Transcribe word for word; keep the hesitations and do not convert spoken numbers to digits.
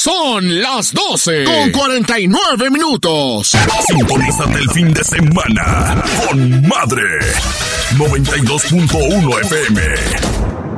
Son las doce con cuarenta y nueve minutos. Sintonízate el fin de semana con Madre noventa y dos punto uno F M.